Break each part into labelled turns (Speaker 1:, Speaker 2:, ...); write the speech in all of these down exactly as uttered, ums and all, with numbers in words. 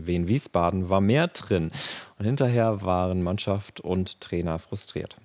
Speaker 1: Wien Wiesbaden war mehr drin. Und hinterher waren Mannschaft und Trainer frustriert.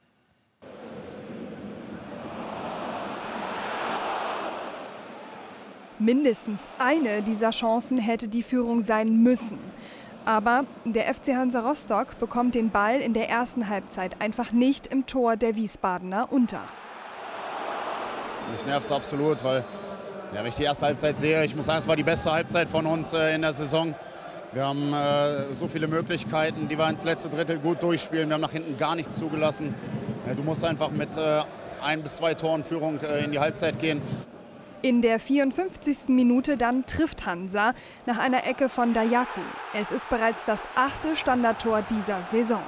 Speaker 2: Mindestens eine dieser Chancen hätte die Führung sein müssen. Aber der F C Hansa Rostock bekommt den Ball in der ersten Halbzeit einfach nicht im Tor der Wiesbadener unter.
Speaker 3: Mich nervt es absolut, weil ja, wenn ich die erste Halbzeit sehe, ich muss sagen, es war die beste Halbzeit von uns äh, in der Saison. Wir haben äh, so viele Möglichkeiten, die wir ins letzte Drittel gut durchspielen. Wir haben nach hinten gar nichts zugelassen. Äh, du musst einfach mit äh, ein bis zwei Toren Führung äh, in die Halbzeit gehen.
Speaker 2: In der vierundfünfzigsten Minute dann trifft Hansa nach einer Ecke von Dayaku. Es ist bereits das achte Standardtor dieser Saison.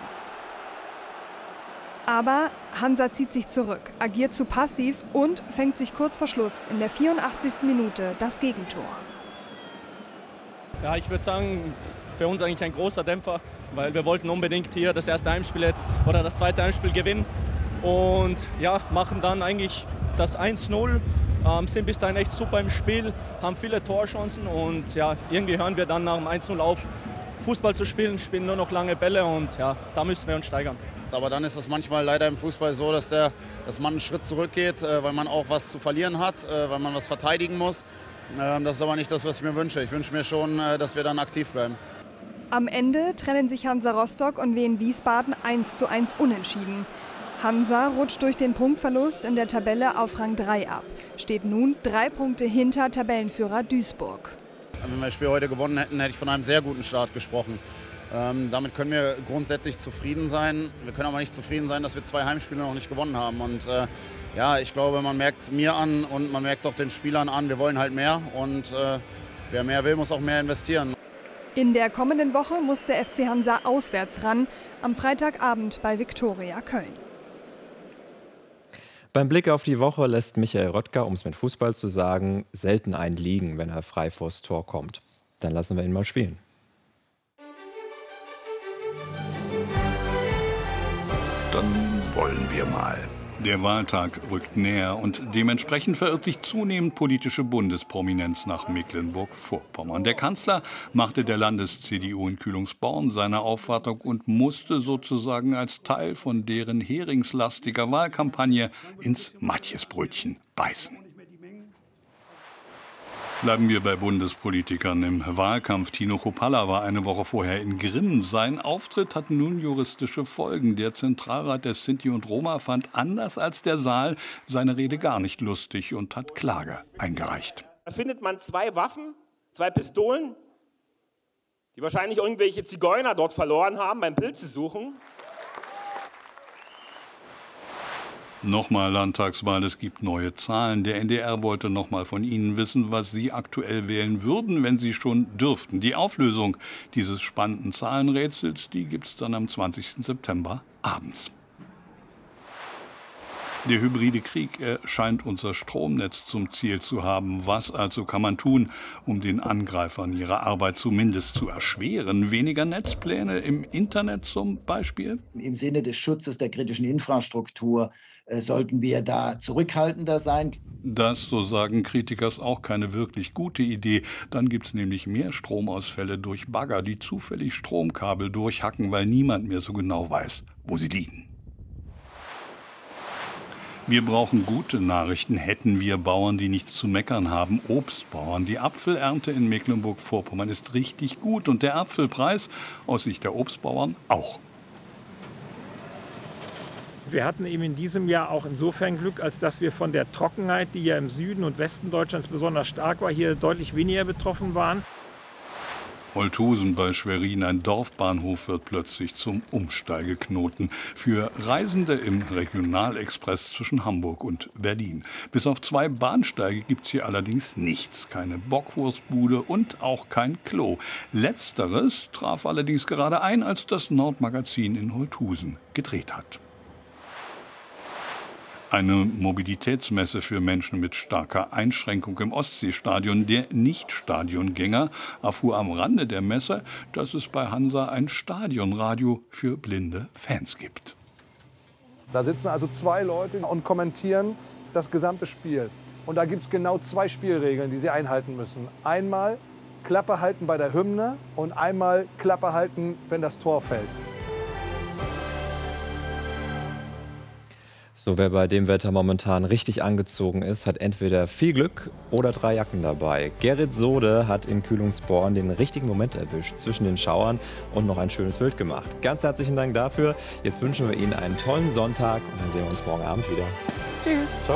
Speaker 2: Aber Hansa zieht sich zurück, agiert zu passiv und fängt sich kurz vor Schluss in der vierundachtzigsten Minute das Gegentor.
Speaker 4: Ja, ich würde sagen, für uns eigentlich ein großer Dämpfer, weil wir wollten unbedingt hier das erste Heimspiel jetzt oder das zweite Heimspiel gewinnen und ja, machen dann eigentlich das eins null. Ähm, sind bis dahin echt super im Spiel, haben viele Torchancen und ja, irgendwie hören wir dann nach dem eins null auf, Fußball zu spielen, spielen nur noch lange Bälle und ja, da müssen wir uns steigern.
Speaker 3: Aber dann ist es manchmal leider im Fußball so, dass, der, dass man einen Schritt zurückgeht, äh, weil man auch was zu verlieren hat, äh, weil man was verteidigen muss. Ähm, das ist aber nicht das, was ich mir wünsche. Ich wünsche mir schon, äh, dass wir dann aktiv bleiben.
Speaker 2: Am Ende trennen sich Hansa Rostock und Wien Wiesbaden eins zu eins unentschieden. Hansa rutscht durch den Punktverlust in der Tabelle auf Rang drei ab, steht nun drei Punkte hinter Tabellenführer Duisburg.
Speaker 3: Wenn wir das Spiel heute gewonnen hätten, hätte ich von einem sehr guten Start gesprochen. Ähm, damit können wir grundsätzlich zufrieden sein. Wir können aber nicht zufrieden sein, dass wir zwei Heimspiele noch nicht gewonnen haben. Und äh, ja, ich glaube, man merkt es mir an und man merkt es auch den Spielern an. Wir wollen halt mehr und äh, wer mehr will, muss auch mehr investieren.
Speaker 2: In der kommenden Woche muss der F C Hansa auswärts ran, am Freitagabend bei Viktoria Köln.
Speaker 1: Beim Blick auf die Woche lässt Michael Röttger, um es mit Fußball zu sagen, selten einen liegen, wenn er frei vors Tor kommt. Dann lassen wir ihn mal spielen.
Speaker 5: Dann wollen wir mal. Der Wahltag rückt näher und dementsprechend verirrt sich zunehmend politische Bundesprominenz nach Mecklenburg-Vorpommern. Der Kanzler machte der Landes-C D U in Kühlungsborn seine Aufwartung und musste sozusagen als Teil von deren heringslastiger Wahlkampagne ins Matjesbrötchen beißen. Bleiben wir bei Bundespolitikern im Wahlkampf. Tino Kruppalla war eine Woche vorher in Grimm. Sein Auftritt hat nun juristische Folgen. Der Zentralrat der Sinti und Roma fand anders als der Saal seine Rede gar nicht lustig und hat Klage eingereicht.
Speaker 6: Da findet man zwei Waffen, zwei Pistolen, die wahrscheinlich irgendwelche Zigeuner dort verloren haben beim Pilze suchen.
Speaker 5: Nochmal Landtagswahl, es gibt neue Zahlen. Der N D R wollte nochmal von Ihnen wissen, was Sie aktuell wählen würden, wenn Sie schon dürften. Die Auflösung dieses spannenden Zahlenrätsels, die gibt es dann am zwanzigsten September abends. Der hybride Krieg scheint unser Stromnetz zum Ziel zu haben. Was also kann man tun, um den Angreifern ihre Arbeit zumindest zu erschweren? Weniger Netzpläne im Internet zum Beispiel?
Speaker 7: Im Sinne des Schutzes der kritischen Infrastruktur äh, sollten wir da zurückhaltender sein.
Speaker 5: Das, so sagen Kritiker, ist auch keine wirklich gute Idee. Dann gibt es nämlich mehr Stromausfälle durch Bagger, die zufällig Stromkabel durchhacken, weil niemand mehr so genau weiß, wo sie liegen. Wir brauchen gute Nachrichten, hätten wir Bauern, die nichts zu meckern haben. Obstbauern. Die Apfelernte in Mecklenburg-Vorpommern ist richtig gut und der Apfelpreis aus Sicht der Obstbauern auch.
Speaker 8: Wir hatten eben in diesem Jahr auch insofern Glück, als dass wir von der Trockenheit, die ja im Süden und Westen Deutschlands besonders stark war, hier deutlich weniger betroffen waren.
Speaker 5: Holthusen bei Schwerin, ein Dorfbahnhof, wird plötzlich zum Umsteigeknoten für Reisende im Regionalexpress zwischen Hamburg und Berlin. Bis auf zwei Bahnsteige gibt es hier allerdings nichts. Keine Bockwurstbude und auch kein Klo. Letzteres traf allerdings gerade ein, als das Nordmagazin in Holthusen gedreht hat. Eine Mobilitätsmesse für Menschen mit starker Einschränkung im Ostseestadion. Der Nicht-Stadiongänger erfuhr am Rande der Messe, dass es bei Hansa ein Stadionradio für blinde Fans gibt.
Speaker 9: Da sitzen also zwei Leute und kommentieren das gesamte Spiel. Und da gibt es genau zwei Spielregeln, die sie einhalten müssen. Einmal Klappe halten bei der Hymne und einmal Klappe halten, wenn das Tor fällt.
Speaker 1: So, wer bei dem Wetter momentan richtig angezogen ist, hat entweder viel Glück oder drei Jacken dabei. Gerrit Sode hat in Kühlungsborn den richtigen Moment erwischt zwischen den Schauern und noch ein schönes Bild gemacht. Ganz herzlichen Dank dafür. Jetzt wünschen wir Ihnen einen tollen Sonntag und dann sehen wir uns morgen Abend wieder.
Speaker 2: Tschüss.
Speaker 1: Ciao.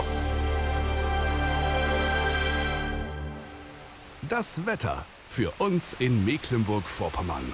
Speaker 10: Das Wetter für uns in Mecklenburg-Vorpommern.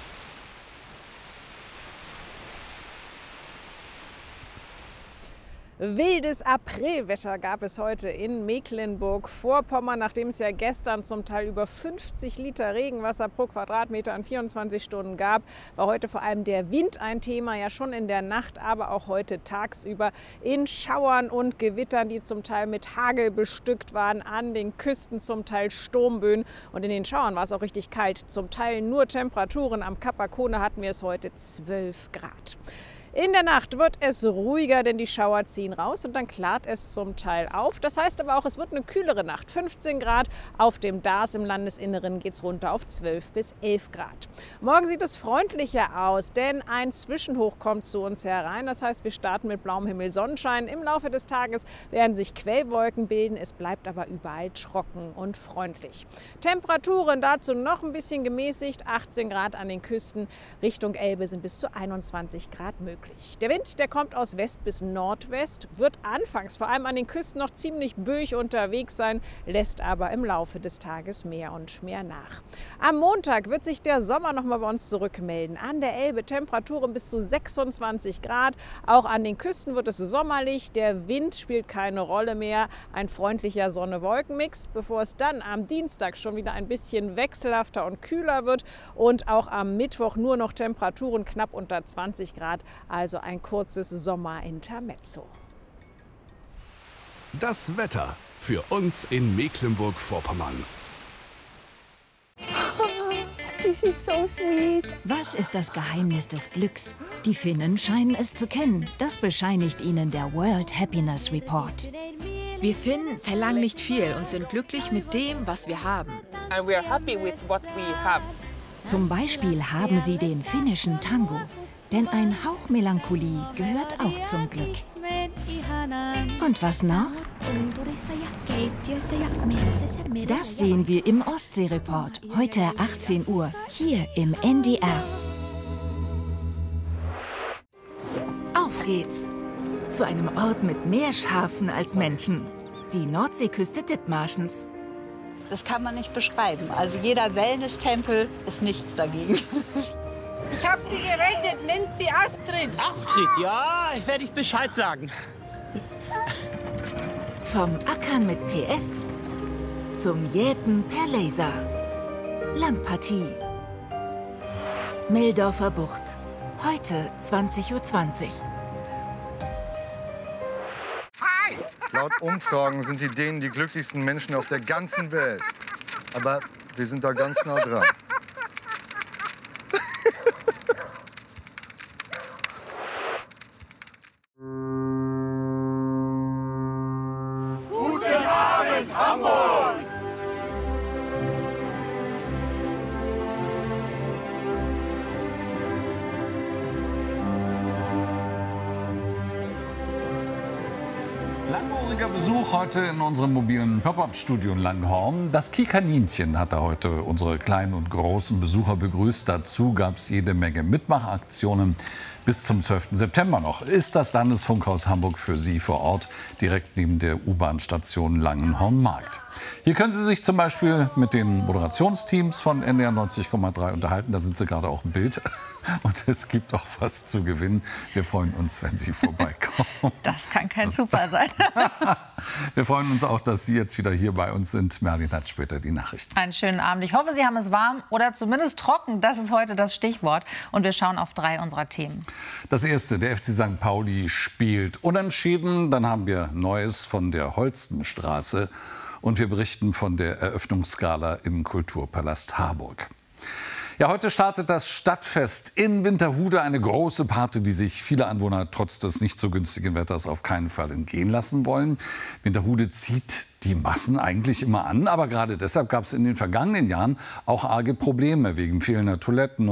Speaker 11: Wildes Aprilwetter gab es heute in Mecklenburg-Vorpommern, nachdem es ja gestern zum Teil über fünfzig Liter Regenwasser pro Quadratmeter an vierundzwanzig Stunden gab, war heute vor allem der Wind ein Thema, ja schon in der Nacht, aber auch heute tagsüber in Schauern und Gewittern, die zum Teil mit Hagel bestückt waren, an den Küsten zum Teil Sturmböen und in den Schauern war es auch richtig kalt, zum Teil nur Temperaturen. Am Kap Arkona hatten wir es heute zwölf Grad. In der Nacht wird es ruhiger, denn die Schauer ziehen raus und dann klart es zum Teil auf. Das heißt aber auch, es wird eine kühlere Nacht. fünfzehn Grad auf dem Dars, im Landesinneren geht es runter auf zwölf bis elf Grad. Morgen sieht es freundlicher aus, denn ein Zwischenhoch kommt zu uns herein. Das heißt, wir starten mit blauem Himmel, Sonnenschein. Im Laufe des Tages werden sich Quellwolken bilden. Es bleibt aber überall trocken und freundlich. Temperaturen dazu noch ein bisschen gemäßigt. achtzehn Grad an den Küsten. Richtung Elbe sind bis zu einundzwanzig Grad möglich. Der Wind, der kommt aus West bis Nordwest, wird anfangs vor allem an den Küsten noch ziemlich böig unterwegs sein, lässt aber im Laufe des Tages mehr und mehr nach. Am Montag wird sich der Sommer noch mal bei uns zurückmelden. An der Elbe Temperaturen bis zu sechsundzwanzig Grad. Auch an den Küsten wird es sommerlich. Der Wind spielt keine Rolle mehr. Ein freundlicher Sonne-Wolken-Mix, bevor es dann am Dienstag schon wieder ein bisschen wechselhafter und kühler wird. Und auch am Mittwoch nur noch Temperaturen knapp unter zwanzig Grad. Also ein kurzes Sommerintermezzo.
Speaker 10: Das Wetter für uns in Mecklenburg-Vorpommern.
Speaker 12: This is so sweet. Was ist das Geheimnis des Glücks? Die Finnen scheinen es zu kennen. Das bescheinigt ihnen der World Happiness Report.
Speaker 13: Wir Finnen verlangen nicht viel und sind glücklich mit dem, was wir haben.
Speaker 14: And we are happy with what we have.
Speaker 12: Zum Beispiel haben sie den finnischen Tango. Denn ein Hauch Melancholie gehört auch zum Glück. Und was noch? Das sehen wir im Ostsee-Report, heute achtzehn Uhr, hier im N D R.
Speaker 15: Auf geht's! Zu einem Ort mit mehr Schafen als Menschen. Die Nordseeküste Dithmarschens.
Speaker 16: Das kann man nicht beschreiben. Also jeder Wellness-Tempel ist nichts dagegen.
Speaker 17: Ich hab sie gerettet, nennt sie Astrid.
Speaker 18: Astrid, ja, ich werde ich Bescheid sagen.
Speaker 15: Vom Ackern mit P S zum Jäten per Laser. Landpartie. Meldorfer Bucht. Heute zwanzig Uhr zwanzig.
Speaker 19: Laut Umfragen sind die Dänen die glücklichsten Menschen auf der ganzen Welt. Aber wir sind da ganz nah dran.
Speaker 20: Guten Abend, Hamburg!
Speaker 5: Langjähriger Besuch heute in unserem mobilen Pop-Up-Studio in Langhorn. Das Kikaninchen hat da heute unsere kleinen und großen Besucher begrüßt. Dazu gab es jede Menge Mitmachaktionen. Bis zum zwölften September noch ist das Landesfunkhaus Hamburg für Sie vor Ort, direkt neben der U-Bahn-Station Langenhorn-Markt. Hier können Sie sich zum Beispiel mit den Moderationsteams von N D R neunzig Komma drei unterhalten. Da sind Sie gerade auch im Bild. Und es gibt auch was zu gewinnen. Wir freuen uns, wenn Sie vorbeikommen.
Speaker 21: Das kann kein Zufall sein.
Speaker 5: Wir freuen uns auch, dass Sie jetzt wieder hier bei uns sind. Merlin hat später die Nachrichten.
Speaker 21: Einen schönen Abend. Ich hoffe, Sie haben es warm oder zumindest trocken. Das ist heute das Stichwort. Und wir schauen auf drei unserer Themen.
Speaker 5: Das erste, der F C Sankt Pauli spielt unentschieden. Dann haben wir Neues von der Holstenstraße. Und wir berichten von der Eröffnungsgala im Kulturpalast Harburg.
Speaker 4: Ja, heute startet das Stadtfest in Winterhude, eine große Party, die sich viele Anwohner trotz des nicht so günstigen Wetters auf keinen Fall entgehen lassen wollen. Winterhude zieht die Massen eigentlich immer an, aber gerade deshalb gab es in den vergangenen Jahren auch arge Probleme wegen fehlender Toiletten